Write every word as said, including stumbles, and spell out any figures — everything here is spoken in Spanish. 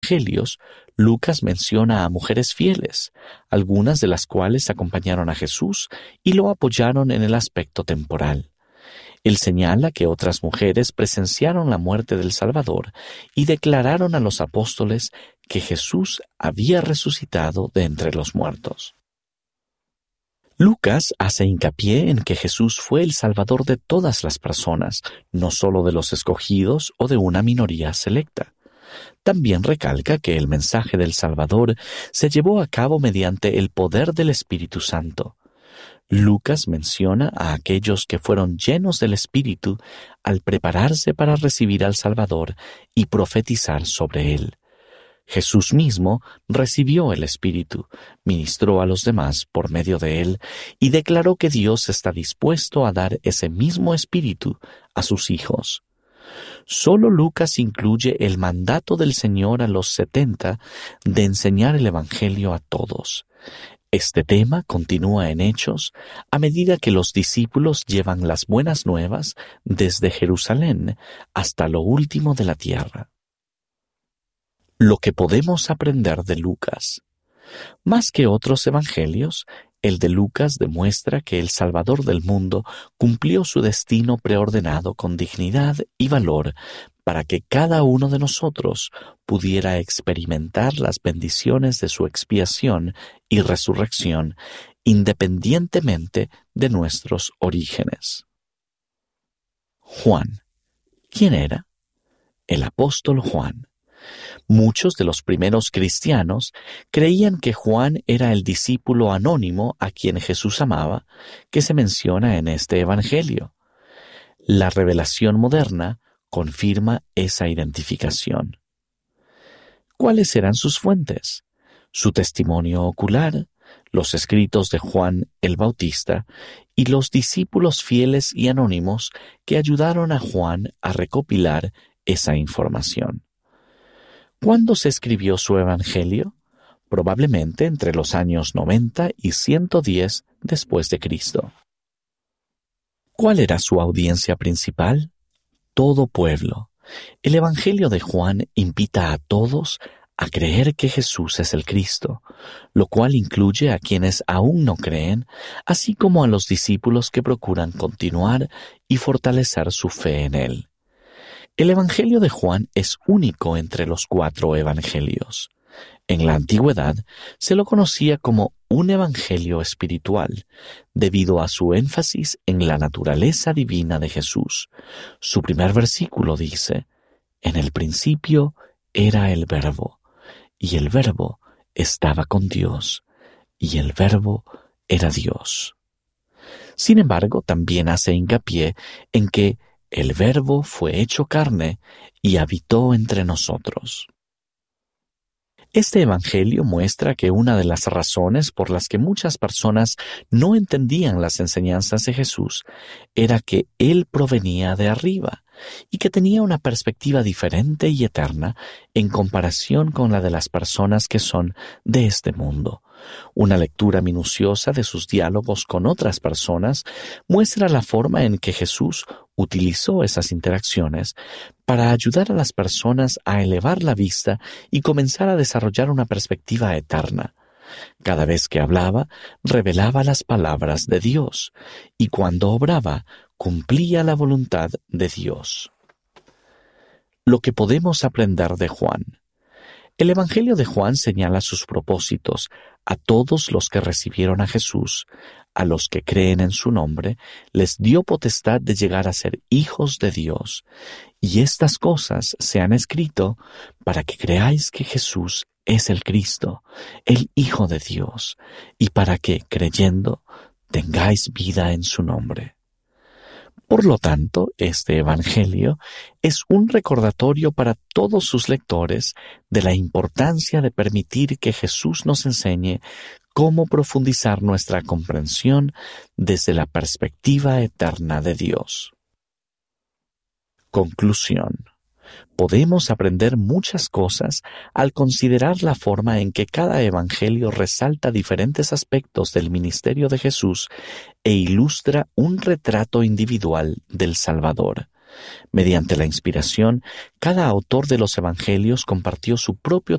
evangelios, Lucas menciona a mujeres fieles, algunas de las cuales acompañaron a Jesús y lo apoyaron en el aspecto temporal. Él señala que otras mujeres presenciaron la muerte del Salvador y declararon a los apóstoles que Jesús había resucitado de entre los muertos. Lucas hace hincapié en que Jesús fue el Salvador de todas las personas, no solo de los escogidos o de una minoría selecta. También recalca que el mensaje del Salvador se llevó a cabo mediante el poder del Espíritu Santo. Lucas menciona a aquellos que fueron llenos del Espíritu al prepararse para recibir al Salvador y profetizar sobre él. Jesús mismo recibió el Espíritu, ministró a los demás por medio de él y declaró que Dios está dispuesto a dar ese mismo Espíritu a sus hijos. Solo Lucas incluye el mandato del Señor a los setenta de enseñar el Evangelio a todos. Este tema continúa en Hechos a medida que los discípulos llevan las buenas nuevas desde Jerusalén hasta lo último de la tierra. Lo que podemos aprender de Lucas. Más que otros evangelios, el de Lucas demuestra que el Salvador del mundo cumplió su destino preordenado con dignidad y valor para que cada uno de nosotros pudiera experimentar las bendiciones de su expiación y resurrección independientemente de nuestros orígenes. Juan. ¿Quién era? El apóstol Juan. Muchos de los primeros cristianos creían que Juan era el discípulo anónimo a quien Jesús amaba, que se menciona en este evangelio. La revelación moderna confirma esa identificación. ¿Cuáles eran sus fuentes? Su testimonio ocular, los escritos de Juan el Bautista y los discípulos fieles y anónimos que ayudaron a Juan a recopilar esa información. ¿Cuándo se escribió su evangelio? Probablemente entre los años noventa y ciento diez después de Cristo. ¿Cuál era su audiencia principal? Todo pueblo. El evangelio de Juan invita a todos a creer que Jesús es el Cristo, lo cual incluye a quienes aún no creen, así como a los discípulos que procuran continuar y fortalecer su fe en él. El Evangelio de Juan es único entre los cuatro evangelios. En la antigüedad se lo conocía como un evangelio espiritual, debido a su énfasis en la naturaleza divina de Jesús. Su primer versículo dice: «En el principio era el Verbo, y el Verbo estaba con Dios, y el Verbo era Dios». Sin embargo, también hace hincapié en que el Verbo fue hecho carne y habitó entre nosotros. Este evangelio muestra que una de las razones por las que muchas personas no entendían las enseñanzas de Jesús era que Él provenía de arriba y que tenía una perspectiva diferente y eterna en comparación con la de las personas que son de este mundo. Una lectura minuciosa de sus diálogos con otras personas muestra la forma en que Jesús utilizó esas interacciones para ayudar a las personas a elevar la vista y comenzar a desarrollar una perspectiva eterna. Cada vez que hablaba, revelaba las palabras de Dios, y cuando obraba, cumplía la voluntad de Dios. Lo que podemos aprender de Juan. El Evangelio de Juan señala sus propósitos a todos los que recibieron a Jesús. A los que creen en su nombre, les dio potestad de llegar a ser hijos de Dios. Y estas cosas se han escrito para que creáis que Jesús es el Cristo, el Hijo de Dios, y para que, creyendo, tengáis vida en su nombre. Por lo tanto, este Evangelio es un recordatorio para todos sus lectores de la importancia de permitir que Jesús nos enseñe cómo profundizar nuestra comprensión desde la perspectiva eterna de Dios. Conclusión. Podemos aprender muchas cosas al considerar la forma en que cada evangelio resalta diferentes aspectos del ministerio de Jesús e ilustra un retrato individual del Salvador. Mediante la inspiración, cada autor de los evangelios compartió su propio